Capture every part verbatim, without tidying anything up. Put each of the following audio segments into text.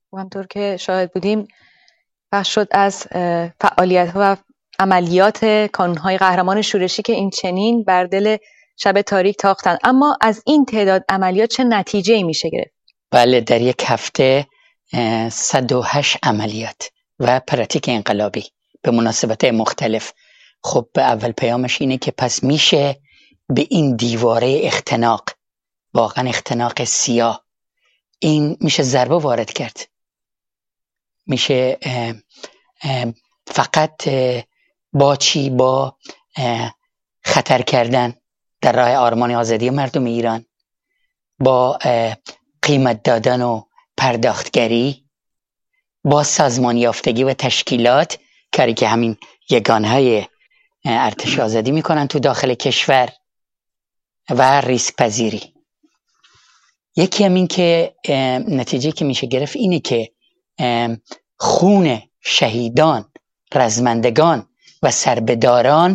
همونطور که شاهد بودیم بخش شد از فعالیت‌ها و عملیات کانون‌های قهرمان شورشی که این چنین بر دل شب تاریک تاختن. اما از این تعداد عملیات چه نتیجه‌ای میشه گرفت؟ بله، در یک هفته صد و هشت عملیات و پراتیک انقلابی به مناسبت مختلف. خب اول پیامش اینه که پس میشه به این دیواره اختناق، واقعا اختناق سیاه، این میشه ضربه وارد کرد. میشه اه اه فقط با چی؟ با خطر کردن در راه آرمان آزادی مردم ایران، با قیمت دادن و پرداختگری، با سازمان یافتگی و تشکیلات، کاری که همین یگانهای ارتش آزادی میکنن تو داخل کشور، و ریسک پذیری. یکی همین که نتیجه که میشه گرفت اینه که خون شهیدان، رزمندگان و سربداران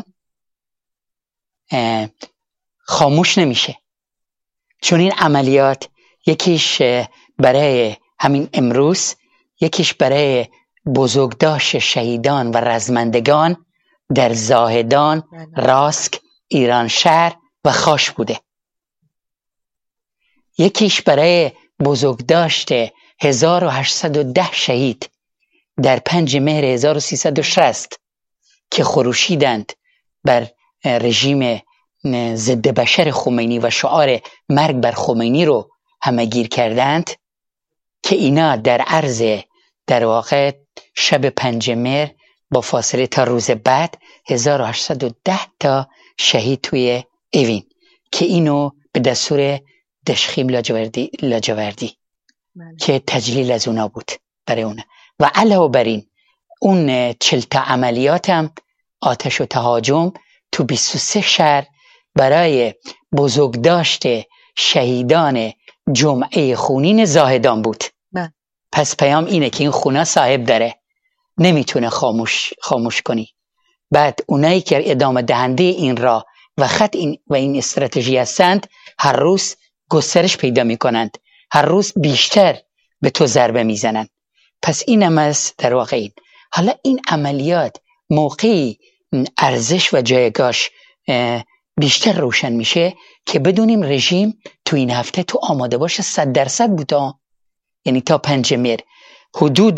خاموش نمیشه، چون این عملیات یکیش برای همین امروز، یکیش برای بزرگداشت شهیدان و رزمندگان در زاهدان، راسک، ایران شهر و خاش بوده. یکیش برای بزرگداشت هزار و هشتصد و ده شهید در پنج مهر هزار و سیصد و شصت که خروشیدند بر رژیم ضد بشر خمینی و شعار مرگ بر خمینی رو همگیر کردند، که اینا در عرض در واقع شب پنج مهر با فاصله تا روز بعد هزار و هشتصد و ده تا شهید توی اوین، که اینو به دستور دشخیم لاجوردی, لاجوردی که تجلیل از اونا بود برای اونا. و علاوه بر این اون چهل تا عملیات هم آتش و تهاجم تو بیست و سه شهر برای بزرگداشت شهیدان جمعه خونین زاهدان بود. من. پس پیام اینه که این خونه صاحب داره، نمیتونه خاموش خاموش کنی. بعد اونایی که ادامه دهنده این راه و خط این و این استراتژی هستند، هر روز گسترش پیدا میکنند، هر روز بیشتر به تو ضربه میزنند. پس اینم از در واقع این. حالا این عملیات موقعی ارزش و جایگاهش بیشتر روشن میشه که بدونیم رژیم تو این هفته تو آماده باشه صد درصد بوده. یعنی تا پنج مهر حدود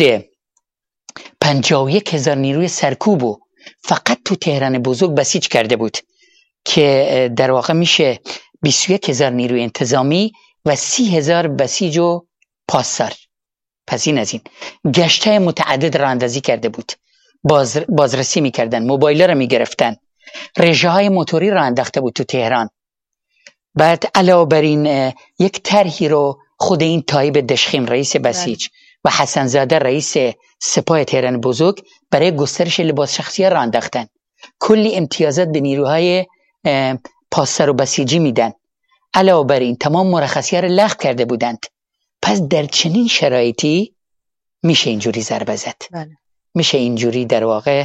پنجاه و یک هزار نیروی سرکوبو فقط تو تهران بزرگ بسیج کرده بود، که در واقع میشه بیست و یک هزار نیروی انتظامی و سی هزار بسیج و پاسدار. پس این از این. گشته متعدد راه اندازی کرده بود، باز بازرسی میکردن، موبایل رو میگرفتن، رژه های موتوری راه انداخته بود تو تهران. بعد علاوه بر این یک طرحی رو خود این تایب دشخیم رئیس بسیج و حسن زاده رئیس سپاه تهران بزرگ برای گسترش لباس شخصی راه انداختن. کلی امتیازات به نیروهای پاسدار و بسیجی میدن. علاوه بر این تمام مرخصی‌ها رو لغو کرده بودند. پس در چنین شرایطی میشه اینجوری ضربه زد. بله. میشه اینجوری در واقع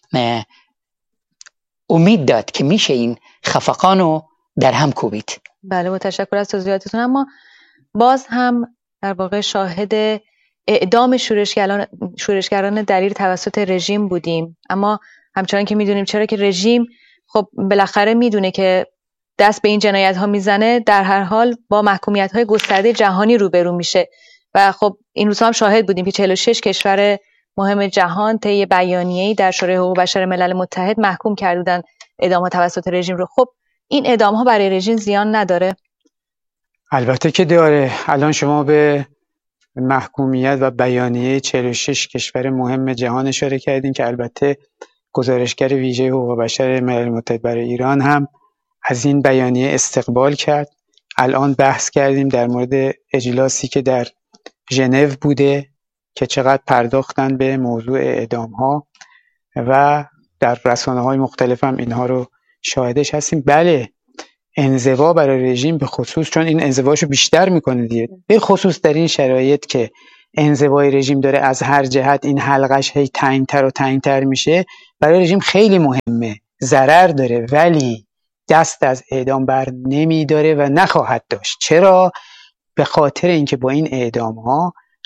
امید داد که میشه این خفقانو در هم کوبید. بله، متشکر از توضیحاتتون. اما باز هم در واقع شاهد اعدام شورشگران شورشگران دلیر توسط رژیم بودیم. اما همچنان که میدونیم، چرا که رژیم خب بالاخره میدونه که دست به این جنایت ها میزنه، در هر حال با محکومیت های گسترده جهانی روبرو میشه. و خب این روزها هم شاهد بودیم که چهل و شش کشور مهم جهان طی بیانیه‌ای در شورای حقوق بشر ملل متحد محکوم کردن اعدام ها توسط رژیم رو. خب این اعدام ها برای رژیم زیان نداره؟ البته که داره. الان شما به محکومیت و بیانیه چهل و شش کشور مهم جهان اشاره کردین که البته گزارشگر ویژه حقوق بشر ملل متحد برای ایران هم از این بیانیه استقبال کرد. الان بحث کردیم در مورد اجلاسی که در ژنو بوده که چقدر پرداختن به موضوع اعدام ها و در رسانه های مختلف هم اینها رو شاهدش هستیم. بله، انزوا برای رژیم به خصوص، چون این انزواشو بیشتر میکنه دیگه، به خصوص در این شرایط که انزوای رژیم داره از هر جهت این حلقش هی تنگتر و تنگتر میشه، برای رژیم خیلی مهمه، ضرر داره، ولی دست از اعدام بر نمیداره و نخواهد داشت. چرا؟ به خاطر اینکه با این اعدام ها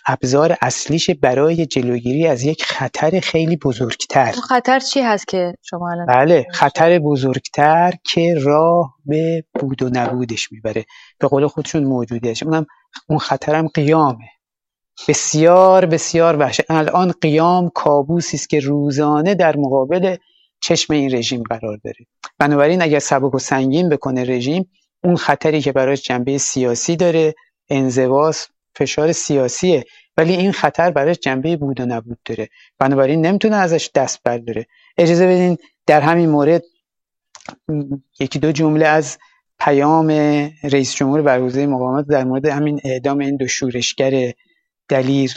ابزار اصلیش برای جلوگیری از یک خطر خیلی بزرگتر. خطر چی هست که شما الان؟ بله، خطر بزرگتر که راه به بود و نبودش میبره، به قول خودشون موجودیتش. اونم اون خطرم قیامه. بسیار بسیار وحشت. الان قیام کابوسی است که روزانه در مقابل چشم این رژیم قرار داره. بنابراین اگر سبک و سنگین بکنه رژیم، اون خطری که براش جنبه سیاسی داره، انزواست، فشار سیاسیه، ولی این خطر براش جنبه بود و نبود داره، بنابراین نمیتونه ازش دست برداره. اجازه بدین در همین مورد یکی دو جمله از پیام رئیس جمهور برگزیده مقاومت در مورد همین اعدام این دو شورشگر دلیر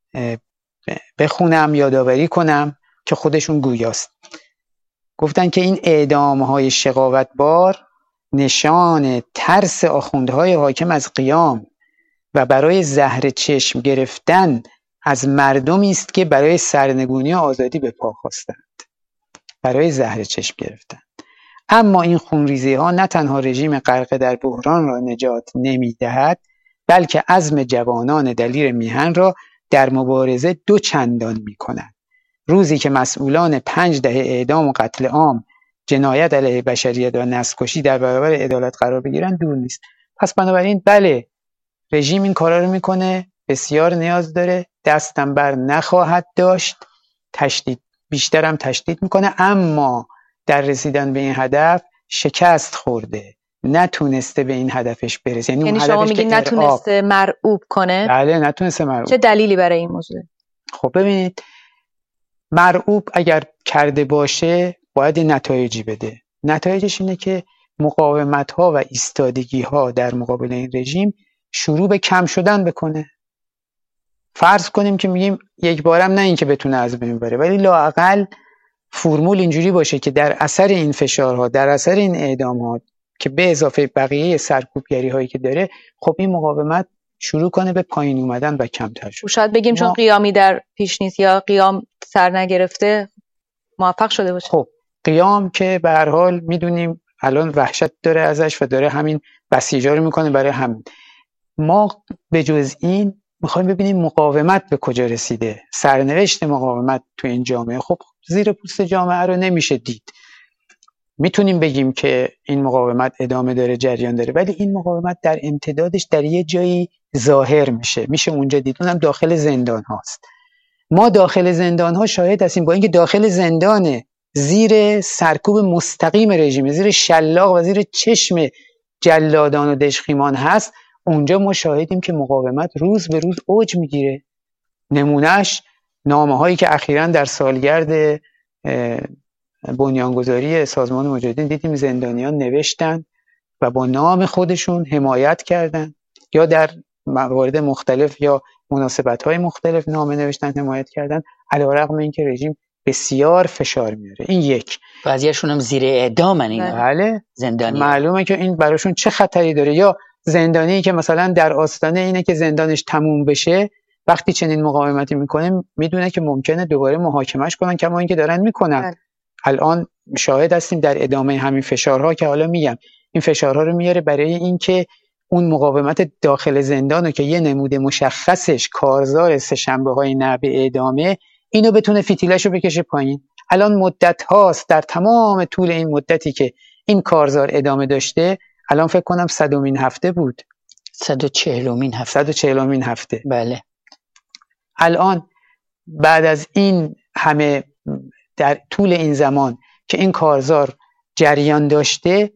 بخونم، یادآوری کنم که خودشون گویاست. گفتن که این اعدام‌های شقاوتبار نشان ترس آخوندهای حاکم از قیام و برای زهر چشم گرفتن از مردمی است که برای سرنگونی و آزادی به پا خواستند. برای زهر چشم گرفتن. اما این خونریزی ها نه تنها رژیم غرق در بحران را نجات نمی دهد، بلکه عزم جوانان دلیر میهن را در مبارزه دو چندان می کند. روزی که مسئولان پنج دهه اعدام و قتل عام، جنایت علیه بشریت و نسل‌کشی در برابر عدالت قرار بگیرن دور نیست. پس بنابراین بله، رژیم این کارا رو میکنه، بسیار نیاز داره، دستم بر نخواهد داشت، تشدید بیشترم تشدید میکنه، اما در رسیدن به این هدف شکست خورده، نتونسته به این هدفش برسه. یعنی, یعنی شما میگید نتونسته مرعوب کنه؟ بله نتونسته مرعوب. چه دلیلی برای این موضوع؟ خب ببینید، مرعوب اگر کرده باشه باید نتایجی بده. نتایجش اینه که مقاومت ها و ایستادگی ها در مقابل این رژیم شروع به کم شدن بکنه. فرض کنیم که میگیم یک بارم نه این که بتونه از بین بره، ولی لااقل فرمول اینجوری باشه که در اثر این فشارها، در اثر این اعدامات که به اضافه بقیه سرکوبگری هایی که داره، خب این مقاومت شروع کنه به پایین اومدن و کمتر شد. شاید بگیم ما... چون قیامی در پیش نیست یا قیام سر نگرفته موفق شده باشه. خب قیام که به هر حال میدونیم الان وحشت داره ازش و داره همین بسیجا رو میکنه. برای همین ما به جز این میخوایم ببینیم مقاومت به کجا رسیده، سرنوشت مقاومت تو این جامعه. خب زیر پوست جامعه رو نمیشه دید. میتونیم بگیم که این مقاومت ادامه داره، جریان داره، ولی این مقاومت در امتدادش در یه جایی ظاهر میشه میشه اونجا دید، اونم داخل زندان هاست. ما داخل زندان ها شاهد هستیم، با اینکه داخل زندانه، زیر سرکوب مستقیم رژیم، زیر شلاق و زیر چشم جلادان و دژخیمان هست، اونجا ما شاهدیم که مقاومت روز به روز اوج میگیره. نمونهش نامه هایی که اخیراً در سالگرد بنیانگذاری سازمان مجاهدین دیدیم زندانیان نوشتن و با نام خودشون حمایت کردن، یا در موارد مختلف یا مناسبت‌های مختلف نامه نوشتن، حمایت کردن، علیرغم اینکه رژیم بسیار فشار میاره. این یک. بعضیاشون هم زیر اعدامن اینا. بله. زندانی. معلومه که این براشون چه خطری داره. یا زندانی که مثلا در آستانه اینه که زندانش تموم بشه، وقتی چنین مقاومتی میکنه میدونه که ممکنه دوباره محاکمش کنن، کما اینکه دارن میکنن. بله. الان شاهد هستیم در ادامه همین فشارها که حالا میگم این فشارها رو میاره برای اینکه اون مقاومت داخل زندانو که یه نمود مشخصش کارزار سه‌شنبه های نه به اعدامه، اینو بتونه فتیلشو بکشه پایین. الان مدت هاست، در تمام طول این مدتی که این کارزار ادامه داشته، الان فکر کنم صدومین هفته بود، صد و چهلمین هفته صد و چهلمین هفته. بله. الان بعد از این همه، در طول این زمان که این کارزار جریان داشته،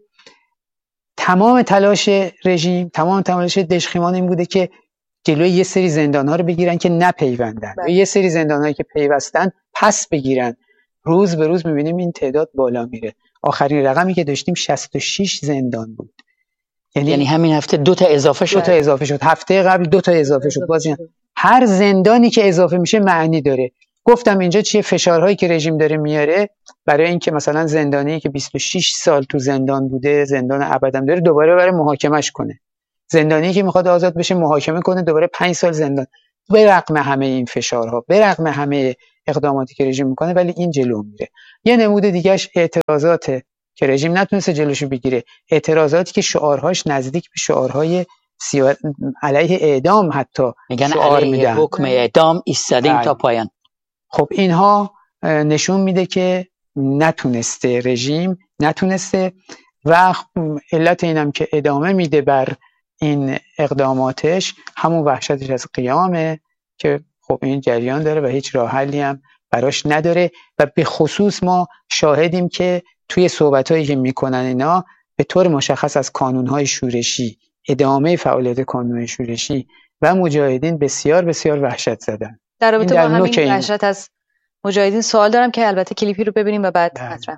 تمام تلاش رژیم، تمام تلاش دژخیمان این بوده که جلوی یه سری زندان‌ها رو بگیرن که نپیوندن، و یه سری زندان‌هایی که پیوستن پس بگیرن. روز به روز می‌بینیم این تعداد بالا میره. آخرین رقمی که داشتیم شصت و شش زندان بود. یعنی, یعنی همین هفته دو تا اضافه شد. دو تا اضافه شد. هفته قبل دو تا اضافه شد. باز هر زندانی که اضافه میشه معنی داره. گفتم اینجا چیه؟ فشارهایی که رژیم داره میاره برای اینکه مثلا زندانی که بیست و شش سال تو زندان بوده، زندان ابدم داره، دوباره برای محاکمش کنه. زندانی که میخواد آزاد بشه محاکمه کنه، دوباره پنج سال زندان. به رغم همه این فشارها، به رغم همه اقداماتی که رژیم میکنه، ولی این جلو میره. یه نمود دیگهش اعتراضاته که رژیم نتونسته جلوشو بگیره، اعتراضاتی که شعارهاش نزدیک به شعارهای سیا... علیه اعدام حتی میگن شعار علیه میدن، حکم اعدام ایستادیم تا پایان. خب اینها نشون میده که نتونسته، رژیم نتونسته و علت اینم که ادامه میده بر این اقداماتش همون وحشتش از قیامه که خب این جریان داره و هیچ راه حلی هم براش نداره و به خصوص ما شاهدیم که توی صحبتایی که میکنن اینا به طور مشخص از کانونهای شورشی، ادامه فعالیت کانونهای شورشی و مجاهدین بسیار بسیار وحشت زدن. در رابطه با همین وحشت از مجاهدین سوال دارم که البته کلیپی رو ببینیم و بعد مطرح.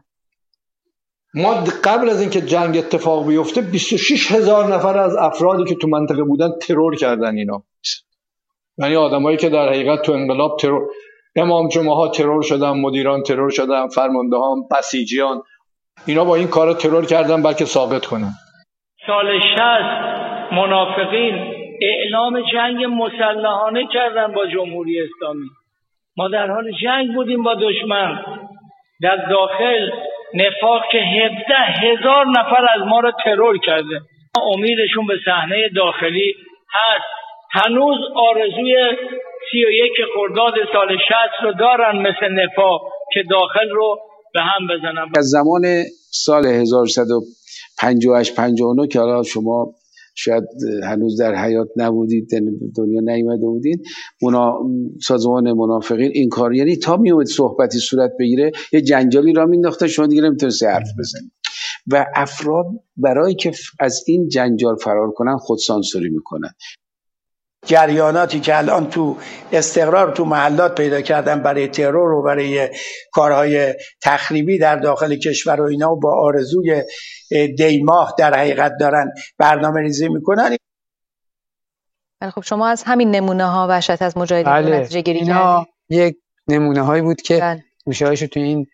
ما قبل از اینکه جنگ اتفاق بیفته بیست و شش هزار نفر از افرادی که تو منطقه بودن ترور کردن اینا. یعنی آدمایی که در حقیقت تو انقلاب ترور، امام جمعه ها ترور شدن، مدیران ترور شدن، فرمانده ها، بسیجیان، اینا با این کارا ترور کردن بلکه ساقط کنن. سال شصت منافقین اعلام جنگ مسلحانه کردن با جمهوری اسلامی. ما در حال جنگ بودیم با دشمن. در داخل نفاق که هفده هزار نفر از ما را ترور کرده. امیدشون به صحنه داخلی هست. هنوز آرزوی سی و یک خرداد سال شصت رو دارن مثل نفاق که داخل رو به هم بزنن. از زمان سال هزار و سیصد و پنجاه و هشت پنجاه و نه که حالا شما شاید هنوز در حیات نبودید، دنیا نیامده بودید، منا... سازمان منافقین این کار، یعنی تا میومد صحبتی صورت بگیره یه جنجالی را مینداختن، شما دیگه نمیتونید حرف بزنید و افراد برای که از این جنجال فرار کنن خود سانسوری میکنن. جریاناتی که الان تو استقرار تو محلات پیدا کردن برای ترور و برای کارهای تخریبی در داخل کشور و اینا و با آرزوی دیماه در حقیقت دارن برنامه ریزی میکنن. خب شما از همین نمونه ها وحشت از مجاهدین بله. نتیجه گیری کردید. اینا یک نمونه هایی بود که بله. گوشه‌هاشو تو این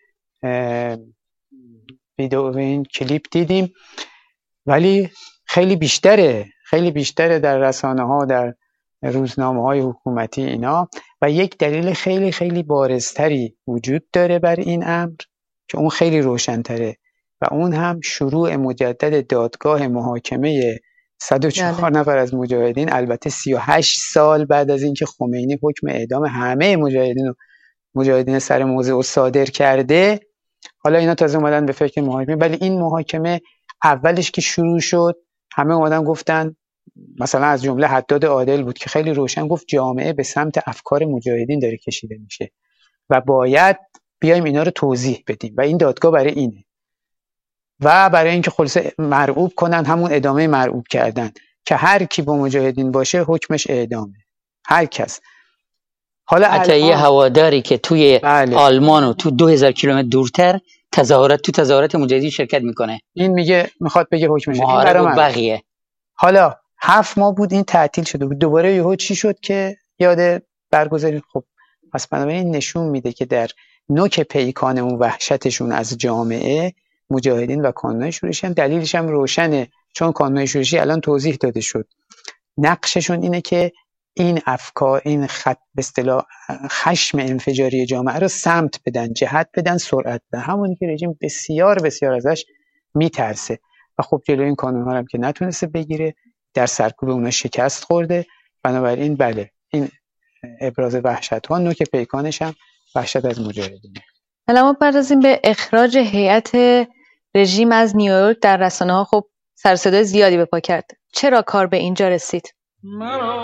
ویدیو و این کلیپ دیدیم، ولی خیلی بیشتره، خیلی بیشتره در رسانه ها، در روزنامه های حکومتی اینا. و یک دلیل خیلی خیلی بارزتری وجود داره بر این امر که اون خیلی روشن‌تره و اون هم شروع مجدد دادگاه محاکمه صد و چهار نفر از مجاهدین، البته سی و هشت سال بعد از اینکه خمینی حکم اعدام همه مجاهدین و مجاهدین سر موضع رو صادر کرده. حالا اینا تازه اومدن به فکر محاکمه، ولی این محاکمه اولش که شروع شد همه اومدن گفتن، مثلا از جمله حداد عادل بود که خیلی روشن گفت جامعه به سمت افکار مجاهدین داره کشیده میشه و باید بیایم اینا رو توضیح بدیم و این دادگاه برای اینه. و برای اینکه خلاصه مرعوب کنن، همون ادامه مرعوب کردن که هر کی با مجاهدین باشه حکمش اعدامه، هر کس. حالا حتی یه هواداری که توی بله. آلمان و تو دو هزار کیلومتر دورتر تظاهرات تو تظاهرات مجاهدین شرکت میکنه، این میگه میخواد بگه حکمش محارب و بقیه. حالا هفت ماه بود این تعطیل شده بود، دوباره یهو چی شد که یاد برگزاری. خب پس بنابراین نشون میده که در نوک پیکان اون وحشتشون از جامعه مجاهدین و کانونهای شورشی هم دلیلش هم روشنه، چون کانونهای شورشی الان توضیح داده شد نقششون اینه که این افکار، این خط به اصطلاح خشم انفجاری جامعه رو سمت بدن، جهت بدن، سرعت بدن، همونی که رژیم بسیار بسیار ازش میترسه. و خب جلوی این کانونها هم که نتونسته بگیره، در سرکوب اونا شکست خورده. بنابراین بله این ابراز وحشت ها نوک پیکانش هم وحشت از مجاهدینه. حالا ما پردازیم به اخراج هیئت رژیم از نیویورک. در رسانه ها خب سر صدای زیادی به پا کرد. چرا کار به اینجا رسید؟